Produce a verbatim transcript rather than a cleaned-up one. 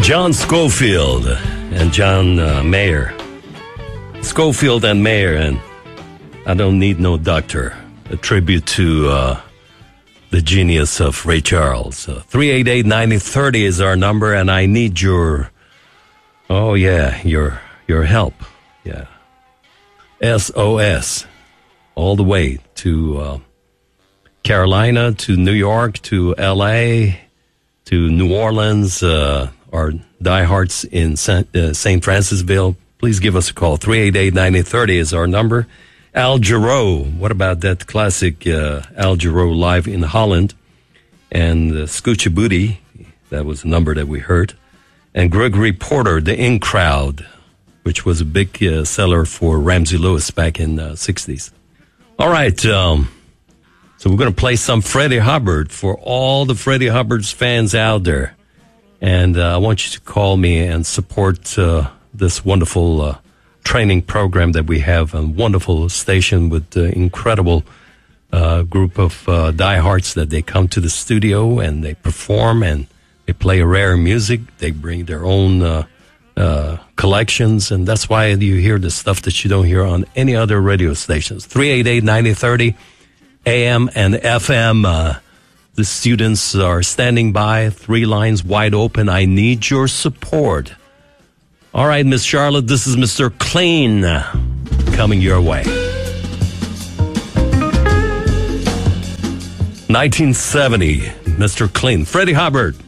John Scofield and John uh, Mayer. Scofield and Mayer and I Don't Need No Doctor. A tribute to uh, the genius of Ray Charles. Uh, three eight eight, nine zero three zero is our number, and I need your, oh yeah, your your help. Yeah. S O S. All the way to uh, Carolina, to New York, to L A, to New Orleans, uh, our diehards in Saint Uh, Saint Francisville. Please give us a call. three eight eight, nine zero three zero is our number. Al Jarreau. What about that classic uh, Al Jarreau live in Holland? And uh, Scoochie Booty. That was the number that we heard. And Gregory Porter, The In Crowd, which was a big uh, seller for Ramsey Lewis back in the uh, sixties. All right. Um, so we're going to play some Freddie Hubbard for all the Freddie Hubbard's fans out there. And uh, I want you to call me and support uh, this wonderful uh, training program that we have, a wonderful station with an incredible uh, group of uh, diehards that they come to the studio and they perform and they play rare music. They bring their own uh, uh, collections, and that's why you hear the stuff that you don't hear on any other radio stations. three eight eight, nine zero three zero, A M and F M. Uh, the students are standing by, three lines wide open. I need your support. All right, Miss Charlotte, this is Mister Clean coming your way. nineteen seventy, Mister Clean. Freddie Hubbard.